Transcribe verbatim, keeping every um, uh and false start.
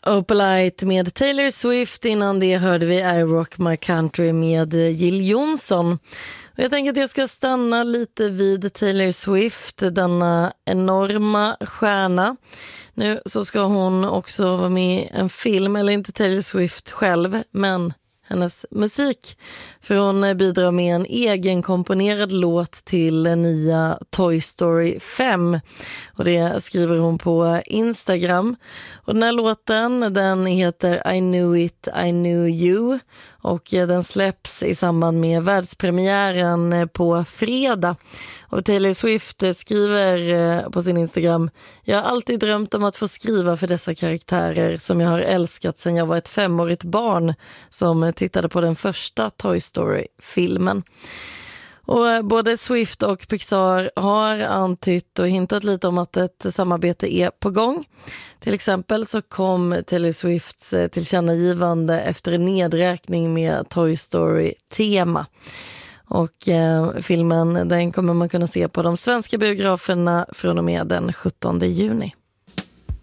Opalite med Taylor Swift. Innan det hörde vi I Rock My Country med Jill Johnson. Och jag tänker att jag ska stanna lite vid Taylor Swift, denna enorma stjärna. Nu så ska hon också vara med i en film, eller inte Taylor Swift själv, men hennes musik. För hon bidrar med en egenkomponerad låt till nya Toy Story fem. Och det skriver hon på Instagram. Och den här låten, den heter I Knew It, I Knew You. Och den släpps i samband med världspremiären på fredag. Och Taylor Swift skriver på sin Instagram: jag har alltid drömt om att få skriva för dessa karaktärer som jag har älskat sedan jag var ett femårigt barn som tittade på den första Toy Story-filmen. Och både Swift och Pixar har antytt och hintat lite om att ett samarbete är på gång. Till exempel så kom Taylor Swifts tillkännagivande efter en nedräkning med Toy Story-tema. Och eh, filmen den kommer man kunna se på de svenska biograferna från och med den sjuttonde juni.